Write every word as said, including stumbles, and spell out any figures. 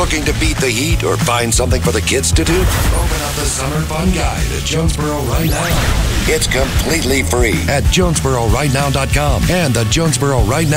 Looking to beat the heat or find something for the kids to do? Open up the Summer Fun Guide at Jonesboro right now. It's completely free at Jonesboro right now dot com and the Jonesboro Right Now